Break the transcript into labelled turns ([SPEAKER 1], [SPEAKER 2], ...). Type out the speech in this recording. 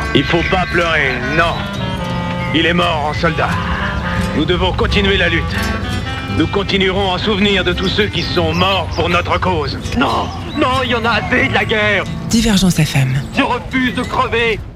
[SPEAKER 1] Il faut pas pleurer, non. Il est mort en soldat. Nous devons continuer la lutte. Nous continuerons en souvenir de tous ceux qui sont morts pour notre cause.
[SPEAKER 2] Non, non, il y en a assez de la guerre.
[SPEAKER 3] Divergence FM.
[SPEAKER 2] Je refuse de crever.